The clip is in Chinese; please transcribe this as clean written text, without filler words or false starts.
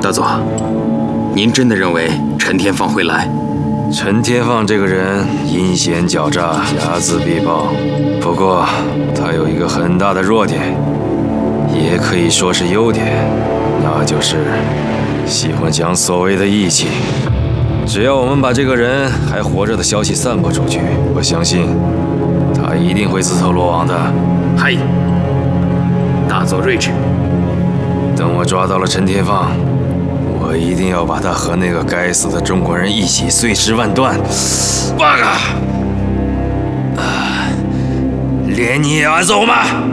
大佐，您真的认为陈天放会来？ 陈天放这个人阴险狡诈，睚眦必报。不过他有一个很大的弱点，也可以说是优点，那就是喜欢讲所谓的义气。只要我们把这个人还活着的消息散播出去，我相信他一定会自投罗网的。 嗨，大佐睿智。 等我抓到了陈天放，我一定要把他和那个该死的中国人一起碎尸万段。八嘎！连你也要走吗？